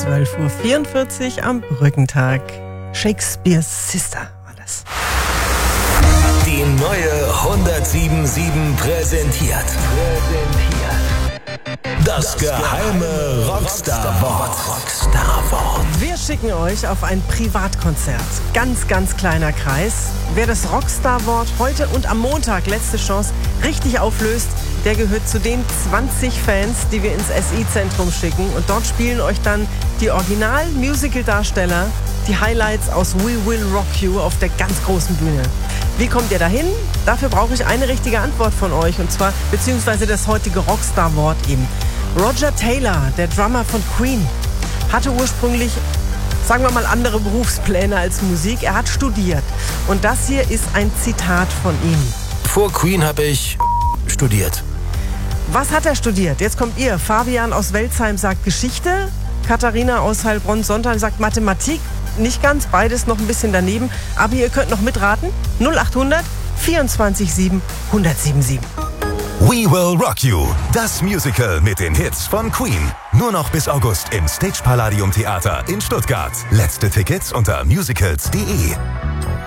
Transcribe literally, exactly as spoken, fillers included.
zwölf Uhr vierundvierzig am Brückentag. Shakespeares Sister war das. Die neue hundertsieben Komma sieben präsentiert. Das geheime Rockstar-Wort. Rockstar-Wort. Wir schicken euch auf ein Privatkonzert. Ganz, ganz kleiner Kreis. Wer das Rockstar-Wort heute und am Montag, letzte Chance, richtig auflöst, der gehört zu den zwanzig Fans, die wir ins S I-Zentrum schicken. Und dort spielen euch dann die Original-Musical-Darsteller die Highlights aus We Will Rock You auf der ganz großen Bühne. Wie kommt ihr dahin? Dafür brauche ich eine richtige Antwort von euch, und zwar beziehungsweise das heutige Rockstar-Wort eben. Roger Taylor, der Drummer von Queen, hatte ursprünglich, sagen wir mal, andere Berufspläne als Musik. Er hat studiert, und das hier ist ein Zitat von ihm. Vor Queen habe ich studiert. Was hat er studiert? Jetzt kommt ihr. Fabian aus Welzheim sagt Geschichte, Katharina aus Heilbronn-Sontheim sagt Mathematik. Nicht ganz, beides noch ein bisschen daneben. Aber ihr könnt noch mitraten. null achthundert vierundzwanzig sieben hundertsiebenundsieben. We Will Rock You, das Musical mit den Hits von Queen. Nur noch bis August im Stage Palladium Theater in Stuttgart. Letzte Tickets unter musicals punkt de.